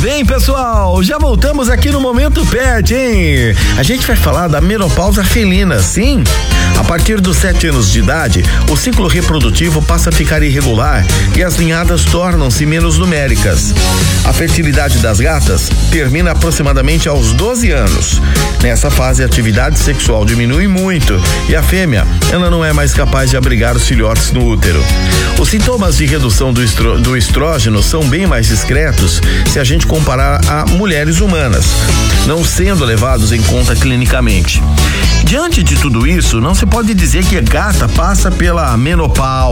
bem, pessoal? Já voltamos aqui no Momento Pet, hein? A gente vai falar da menopausa felina, sim? A partir dos 7 anos de idade, o ciclo reprodutivo passa a ficar irregular e as ninhadas tornam-se menos numéricas. A fertilidade das gatas termina aproximadamente aos 12 anos. Nessa fase, a atividade sexual diminui muito e a fêmea, ela não é mais capaz de abrigar os filhotes no útero. Os sintomas de redução do estrógeno são bem mais discretos se a gente comparar a mulheres humanas, não sendo levados em conta clinicamente. Diante de tudo isso, não se pode dizer que a gata passa pela menopausa